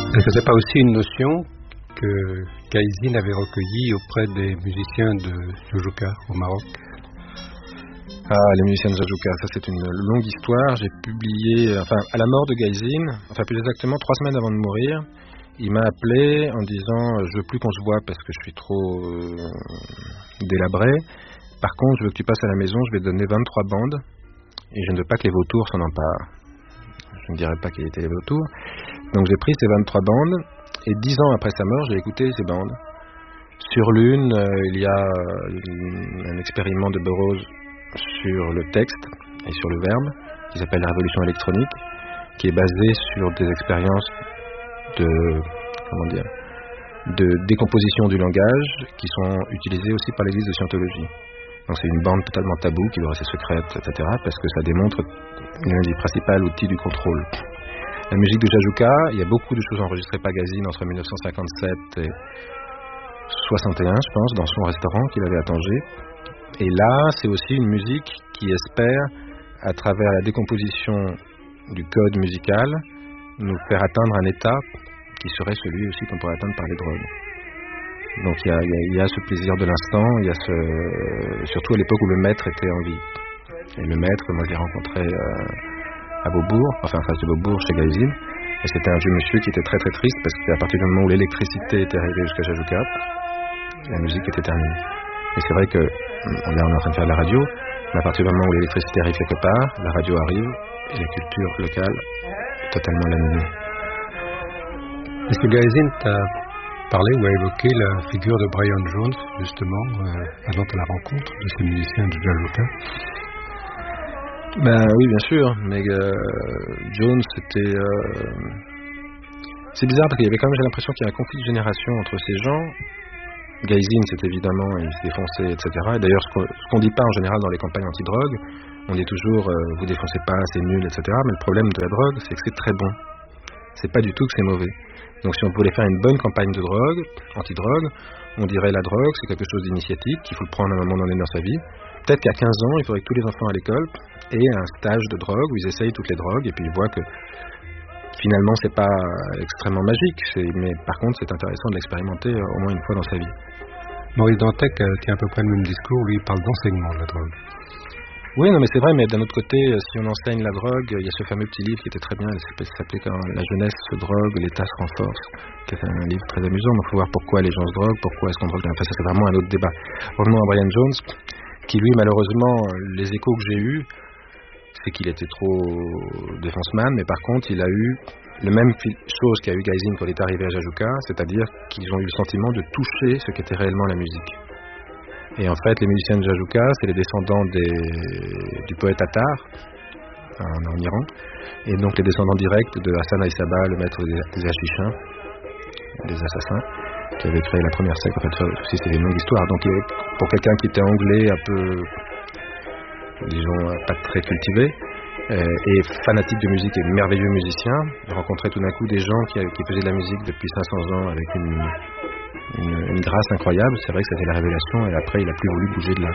Est-ce que c'est pas aussi une notion que Gaïzine avait recueillie auprès des musiciens de Jojouka au Maroc? Ah, les musiciens de Jojouka, ça c'est une longue histoire. J'ai publié, à la mort de Gaïzine, plus exactement 3 semaines avant de mourir, il m'a appelé en disant je veux plus qu'on se voit parce que je suis trop délabré. Par contre, je veux que tu passes à la maison, je vais te donner 23 bandes et je ne veux pas que les vautours s'en emparent. Je ne dirais pas quelles étaient les vautours. Donc j'ai pris ces 23 bandes et 10 ans après sa mort, j'ai écouté ces bandes. Sur l'une, il y a un expériment de Burroughs sur le texte et sur le verbe qui s'appelle la révolution électronique, qui est basé sur des expériences de décomposition du langage qui sont utilisées aussi par l'église de Scientologie. Donc c'est une bande totalement taboue qui doit rester secrète, etc. parce que ça démontre l'un des principaux outils du contrôle. La musique de Jajouka, il y a beaucoup de choses enregistrées par Gaïzine entre 1957 et 61, je pense, dans son restaurant qu'il avait à Tanger. Et là, c'est aussi une musique qui espère, à travers la décomposition du code musical, nous faire atteindre un état qui serait celui aussi qu'on pourrait atteindre par les drogues. Donc il y a ce plaisir de l'instant, il y a surtout à l'époque où le maître était en vie. Et le maître, moi je l'ai rencontré à Beaubourg, en face de Beaubourg, chez Gaïzine. Et c'était un vieux monsieur qui était très très triste parce qu'à partir du moment où l'électricité était arrivée jusqu'à Jajouka, la musique était terminée. Et c'est vrai que on est en train de faire de la radio, mais à partir du moment où l'électricité arrive quelque part, la radio arrive et la culture locale est totalement laminée. Est-ce que Gaïzine t'a parlé ou a évoqué la figure de Brian Jones, justement, avant la rencontre de ces musiciens de Jajouka? Oui, bien sûr, mais Jones, c'était... C'est bizarre parce qu'il y avait quand même, j'ai l'impression qu'il y a un conflit de génération entre ces gens. Gaïzine, c'est évidemment, il se défonçait, etc. Et d'ailleurs, ce qu'on dit pas en général dans les campagnes anti-drogue, on dit toujours vous défoncez pas, c'est nul, etc. Mais le problème de la drogue, c'est que c'est très bon. C'est pas du tout que c'est mauvais. Donc si on voulait faire une bonne campagne de drogue, anti-drogue, on dirait la drogue, c'est quelque chose d'initiatique, qu'il faut le prendre à un moment donné dans sa vie. Peut-être qu'à 15 ans, il faudrait que tous les enfants à l'école aient un stage de drogue où ils essayent toutes les drogues et puis ils voient que finalement c'est pas extrêmement magique, mais par contre c'est intéressant de l'expérimenter au moins une fois dans sa vie. Maurice Dantec tient à peu près le même discours, lui il parle d'enseignement de la drogue. Oui, non, mais c'est vrai, mais d'un autre côté, si on enseigne la drogue, il y a ce fameux petit livre qui était très bien, il s'appelait quand La jeunesse se drogue, l'État se renforce, qui est un livre très amusant, donc il faut voir pourquoi les gens se droguent, pourquoi est-ce qu'on drogue. Enfin, ça c'est vraiment un autre débat. Revenons à Brian Jones, qui lui, malheureusement, les échos que j'ai eus, c'est qu'il était trop défonce-man, mais par contre, il a eu le même chose qu'a eu Gaïzine quand il est arrivé à Jajouka, c'est-à-dire qu'ils ont eu le sentiment de toucher ce qu'était réellement la musique. Et en fait, les musiciens de Jajouka, c'est les descendants du poète Attar, en Iran, et donc les descendants directs de Hassan Aïsaba, le maître des Hachichins, des assassins, qui avait créé la première secte. En fait, ça aussi, c'est une longue histoire. Donc, pour quelqu'un qui était anglais, un peu, disons, pas très cultivé, et fanatique de musique et merveilleux musicien, de rencontrer tout d'un coup des gens qui faisaient de la musique depuis 500 ans avec une grâce incroyable, c'est vrai que ça fait la révélation et après il a plus voulu bouger de là.